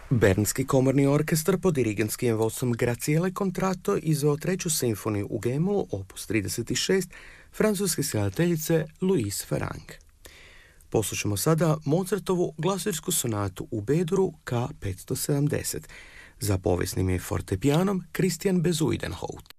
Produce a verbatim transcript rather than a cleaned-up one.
Bernski komorni orkestar pod dirigentskim vodstvom Graciele Contratto izveo treću simfoniju u G-molu, opus trideset šest, francuske skladateljice Louise Farang. Poslušamo sada Mozartovu glasirsku sonatu u B-duru K petsto sedamdeset za povijesnim i fortepijanom Christian Bezuidenhout.